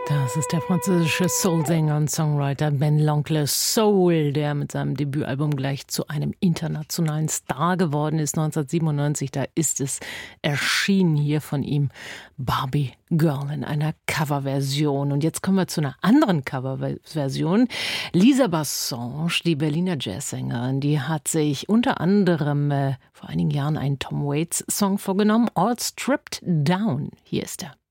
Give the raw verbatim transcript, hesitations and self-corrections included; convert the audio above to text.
Das ist der französische Soul-Sänger und Songwriter Ben L'Oncle Soul, der mit seinem Debütalbum gleich zu einem internationalen Star geworden ist. neunzehnhundertsiebenundneunzig, da ist es erschienen hier von ihm, Barbie Girl in einer Coverversion. Und jetzt kommen wir zu einer anderen Coverversion. Lisa Bassange, die Berliner Jazzsängerin, die hat sich unter anderem äh, vor einigen Jahren einen Tom Waits Song vorgenommen, All Stripped Down. Hier ist er.